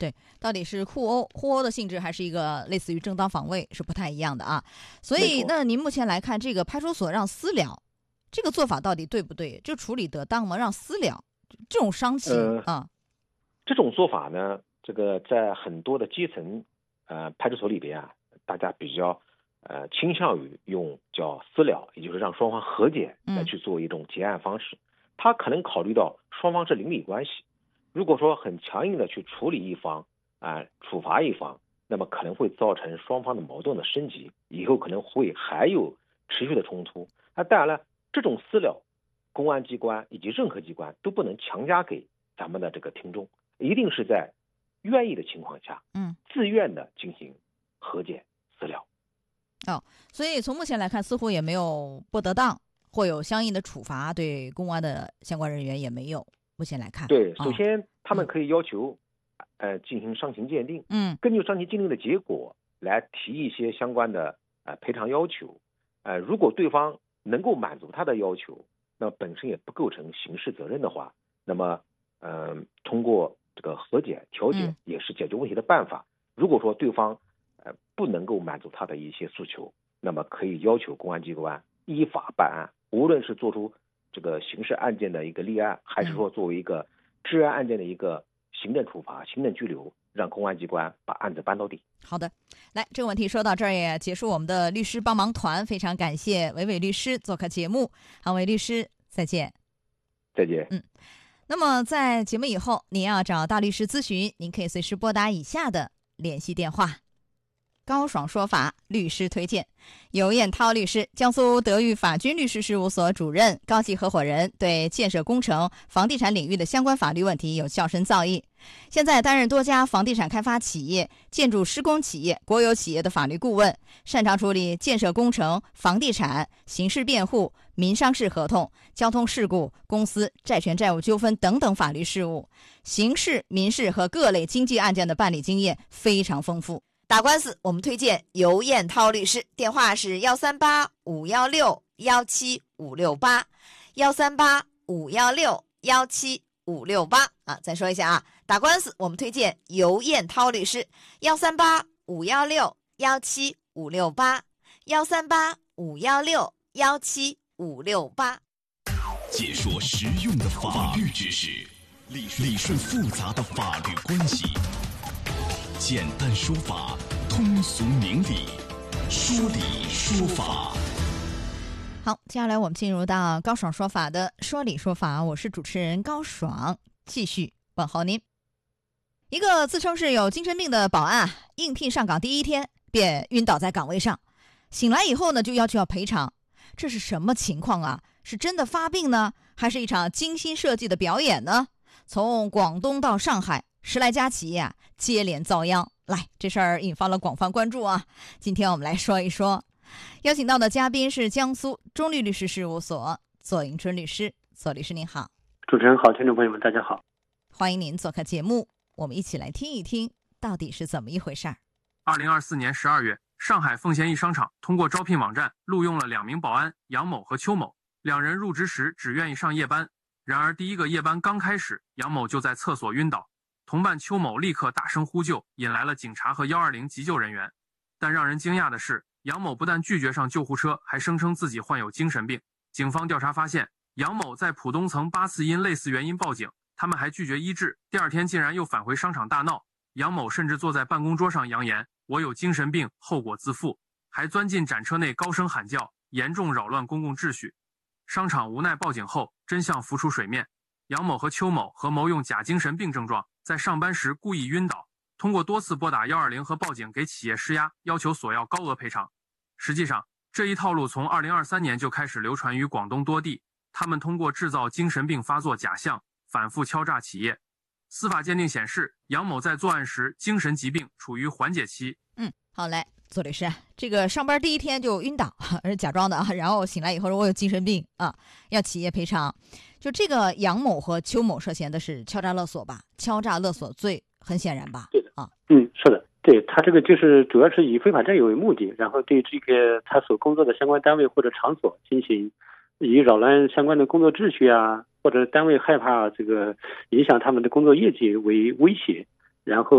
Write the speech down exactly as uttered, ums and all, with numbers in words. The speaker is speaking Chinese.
对，到底是互殴互殴的性质，还是一个类似于正当防卫，是不太一样的啊。所以，那您目前来看，这个派出所让私了，这个做法到底对不对？这处理得当吗？让私了这种伤情、呃、啊， 这种做法呢，这个在很多的基层呃派出所里边啊，大家比较呃倾向于用叫私了，也就是让双方和解来去做一种结案方式。嗯、他可能考虑到双方是邻里关系。如果说很强硬的去处理一方啊、呃，处罚一方，那么可能会造成双方的矛盾的升级，以后可能会还有持续的冲突。那当然了，这种私了，公安机关以及任何机关都不能强加给咱们的这个听众，一定是在愿意的情况下， 嗯， 自愿的进行和解私了。 哦，所以从目前来看，似乎也没有不得当或有相应的处罚，对公安的相关人员也没有。目前来看， 对，首先、哦、他们可以要求、嗯、呃进行伤情鉴定， 嗯， 根据伤情鉴定的结果来提一些相关的呃赔偿要求，呃，如果对方能够满足他的要求，那本身也不构成刑事责任的话，那么呃通过这个和解调解也是解决问题的办法。嗯、如果说对方呃不能够满足他的一些诉求，那么可以要求公安机关依法办案，无论是做出这个刑事案件的一个立案，还是说作为一个治安案件的一个行政处罚、行政拘留，让公安机关把案子办到底。 好的，来，这个问题说到这儿也结束我们的律师帮忙团，非常感谢韦伟律师做客节目。好，韦律师，再见。 再见。 嗯，那么在节目以后，您要找大律师咨询，您可以随时拨打以下的联系电话。高爽说法律师推荐，尤彦涛律师，江苏德裕法军律师事务所主任、高级合伙人，对建设工程、房地产领域的相关法律问题有较深造诣。现在担任多家房地产开发企业、建筑施工企业、国有企业的法律顾问，擅长处理建设工程、房地产、刑事辩护、民商事合同、交通事故、公司债权债务纠纷等等法律事务，刑事、民事和各类经济案件的办理经验非常丰富。打官司我们推荐尤彦涛律师，电话是幺三八五幺六幺七五六八，幺三八五幺六幺七五六八啊，再说一下啊，打官司我们推荐尤彦涛律师，幺三八五幺六幺七五六八，幺三八五幺六幺七五六八。 解说实用的法律知识，理顺复杂的法律关系。简单说法，通俗明理，说理说法。 好，接下来我们进入到高爽说法的说理说法，我是主持人高爽，继续问候您。一个自称是有精神病的保安，应聘上岗第一天便晕倒在岗位上，醒来以后呢，就要求要赔偿。这是什么情况啊？是真的发病呢，还是一场精心设计的表演呢？从广东到上海，十来家企业啊接连遭殃，来，这事儿引发了广泛关注啊。今天我们来说一说，邀请到的嘉宾是江苏中律律师事务所左迎春律师。左律师您好。 主持人好，听众朋友们大家好， 欢迎您做客节目，我们一起来听一听到底是怎么一回事儿。 二零二四年十二月，上海奉贤一商场通过招聘网站录用了两名保安杨某和邱某，两人入职时只愿意上夜班，然而第一个夜班刚开始，杨某就在厕所晕倒，同伴邱某立刻大声呼救，引来了警察和一二零急救人员。但让人惊讶的是，杨某不但拒绝上救护车，还声称自己患有精神病。警方调查发现，杨某在浦东曾八次因类似原因报警，他们还拒绝医治，第二天竟然又返回商场大闹。杨某甚至坐在办公桌上扬言我有精神病，后果自负，还钻进展车内高声喊叫，严重扰乱公共秩序。商场无奈报警后，真相浮出水面，杨某和邱某合谋用假精神病症状，在上班时故意晕倒，通过多次拨打一二零和报警给企业施压，要求索要高额赔偿。实际上，这一套路从二零二三年就开始流传于广东多地，他们通过制造精神病发作假象，反复敲诈企业。司法鉴定显示，杨某在作案时精神疾病处于缓解期。 嗯，好嘞，左律师，这个上班第一天就晕倒，是假装的啊，然后醒来以后说我有精神病啊，要企业赔偿。就这个杨某和邱某涉嫌的是敲诈勒索吧？敲诈勒索罪很显然吧？ 对的啊， 嗯，是的，对，他这个就是主要是以非法占有为目的，然后对这个他所工作的相关单位或者场所进行以扰乱相关的工作秩序啊，或者单位害怕这个影响他们的工作业绩为威胁，然后